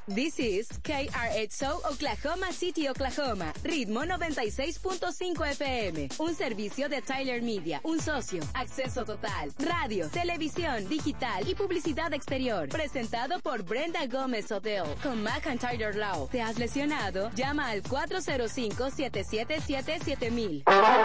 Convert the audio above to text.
This is KRXO Oklahoma City, Oklahoma. Ritmo 96.5 FM. Un servicio de Tyler Media. Un socio. Acceso total. Radio, televisión, digital y publicidad exterior. Presentado por Brenda Gómez Hotel. Con McIntyre Law. ¿Te has lesionado? Llama al 405-777-7000.